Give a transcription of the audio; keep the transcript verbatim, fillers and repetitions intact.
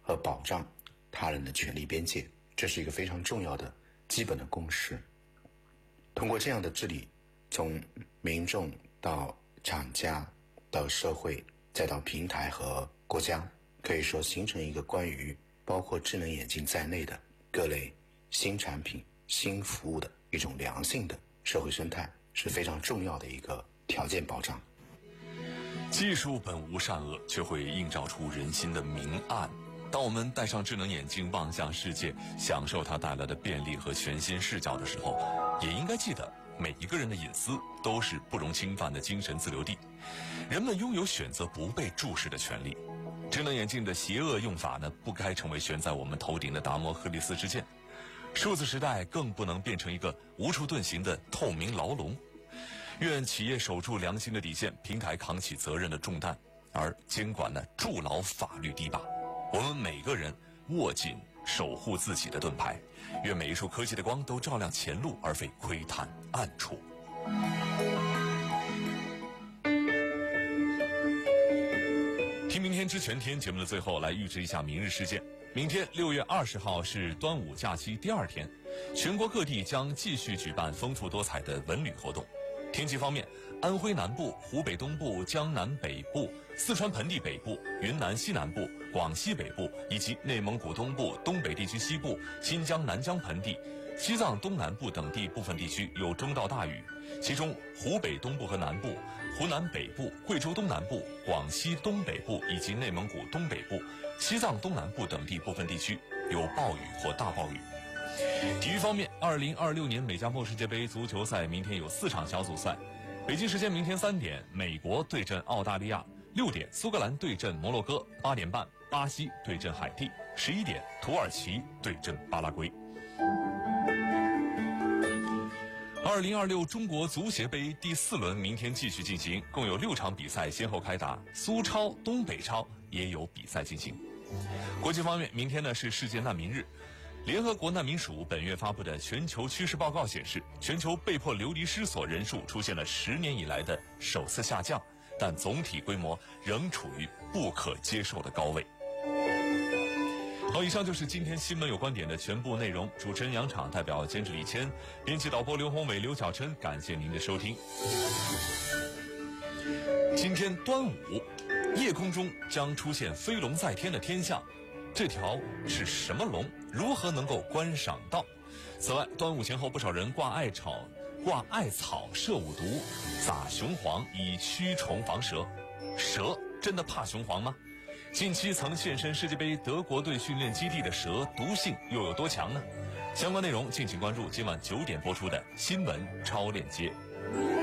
和保障他人的权利边界，这是一个非常重要的基本的共识。通过这样的治理，从民众到厂家到社会再到平台和国家，可以说形成一个关于包括智能眼镜在内的各类新产品新服务的一种良性的社会生态，是非常重要的一个条件保障。 技术本无善恶，却会映照出人心的明暗。当我们戴上智能眼镜望向世界，享受它带来的便利和全新视角的时候，也应该记得每一个人的隐私都是不容侵犯的精神自留地，人们拥有选择不被注视的权利。智能眼镜的邪恶用法呢，不该成为悬在我们头顶的达摩赫利斯之剑，数字时代更不能变成一个无处遁形的透明牢笼。愿企业守住良心的底线，平台扛起责任的重担，而监管呢筑牢法律堤坝。我们每个人握紧守护自己的盾牌，愿每一束科技的光都照亮前路，而非窥探暗处。听明天知全天节目的最后，来预知一下明日事件。明天六月二十号是端午假期第二天，全国各地将继续举办丰富多彩的文旅活动。天气方面，安徽南部、湖北东部、江南北部、四川盆地北部、云南西南部、广西北部以及内蒙古东部、东北地区西部、新疆南疆盆地、西藏东南部等地部分地区有中到大雨，其中湖北东部和南部、湖南北部、贵州东南部、广西东北部以及内蒙古东北部、西藏东南部等地部分地区有暴雨或大暴雨。体育方面，二零二六年美加墨世界杯足球赛明天有四场小组赛。北京时间明天三点，美国对阵澳大利亚；六点，苏格兰对阵摩洛哥；八点半，巴西对阵海地；十一点，土耳其对阵巴拉圭。二零二六中国足协杯第四轮明天继续进行，共有六场比赛先后开打，苏超、东北超也有比赛进行。国际方面，明天呢是世界难民日。联合国难民署本月发布的全球趋势报告显示，全球被迫流离失所人数出现了十年以来的首次下降，但总体规模仍处于不可接受的高位。好，以上就是今天新闻有观点的全部内容。主持人杨昶，代表监制李谦，编辑导播刘宏伟、刘晓琛，感谢您的收听。今天端午，夜空中将出现飞龙在天的天象。这条是什么龙？如何能够观赏到？此外，端午前后不少人挂艾草、挂艾草射五毒、撒雄黄以驱虫防蛇。蛇真的怕雄黄吗？近期曾现身世界杯德国队训练基地的蛇毒性又有多强呢？相关内容敬请关注今晚九点播出的新闻超链接。